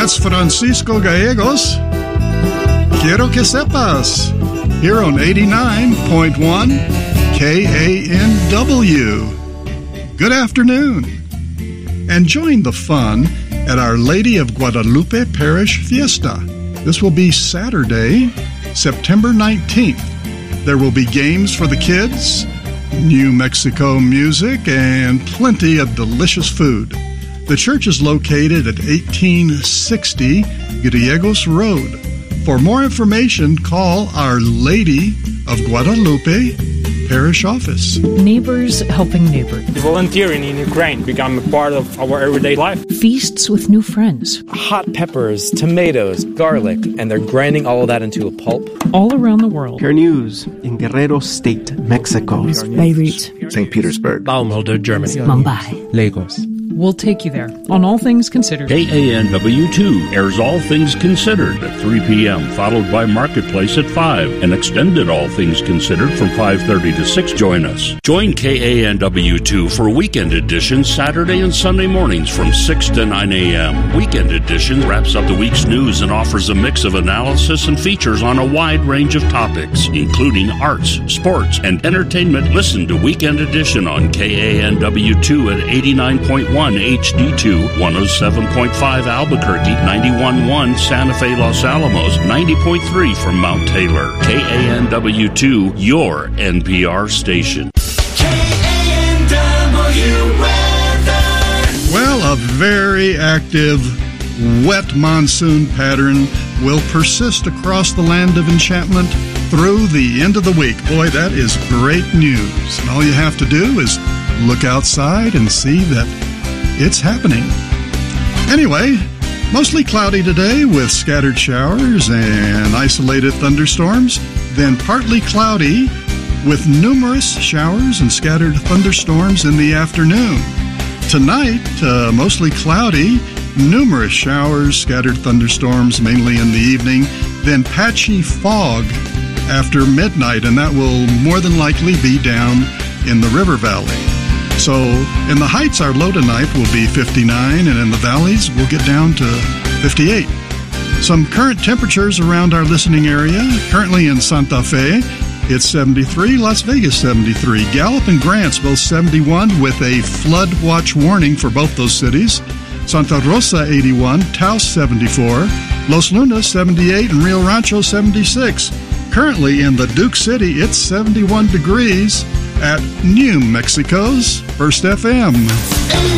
es Francisco Gallegos. Quiero que sepas. Here on 89.1 KANW. Good afternoon. And join the fun at Our Lady of Guadalupe Parish Fiesta. This will be Saturday, September 19th. There will be games for the kids, New Mexico music, and plenty of delicious food. The church is located at 1860 Gallegos Road. For more information, call Our Lady of Guadalupe Parish Office. Neighbors helping neighbors. Volunteering in Ukraine become a part of our everyday life. Feasts with new friends. Hot peppers, tomatoes, garlic, and they're grinding all of that into a pulp. All around the world. Care News in Guerrero State, Mexico. Beirut. St. Petersburg. Baumholder, Germany. Mumbai. Lagos. We'll take you there on All Things Considered. KANW2 airs All Things Considered at 3 p.m., followed by Marketplace at 5, and extended All Things Considered from 5:30 to 6. Join us. Join KANW2 for Weekend Edition Saturday and Sunday mornings from 6 to 9 a.m. Weekend Edition wraps up the week's news and offers a mix of analysis and features on a wide range of topics, including arts, sports, and entertainment. Listen to Weekend Edition on KANW2 at 89.1 HD2, 107.5 Albuquerque, 91.1 Santa Fe, Los Alamos, 90.3 from Mount Taylor. KANW2, your NPR station. KANW weather. Well, a very active, wet monsoon pattern will persist across the land of enchantment through the end of the week. Boy, that is great news. And all you have to do is look outside and see that it's happening. Anyway, mostly cloudy today with scattered showers and isolated thunderstorms, then partly cloudy with numerous showers and scattered thunderstorms in the afternoon. Tonight, mostly cloudy, numerous showers, scattered thunderstorms mainly in the evening, then patchy fog after midnight, and that will more than likely be down in the river valley. So in the heights, our low tonight will be 59, and in the valleys, we'll get down to 58. Some current temperatures around our listening area. Currently in Santa Fe, it's 73, Las Vegas 73, Gallup and Grants both 71 with a flood watch warning for both those cities. Santa Rosa 81, Taos 74, Los Lunas 78, and Rio Rancho 76. Currently in the Duke City, it's 71 degrees at New Mexico's First FM.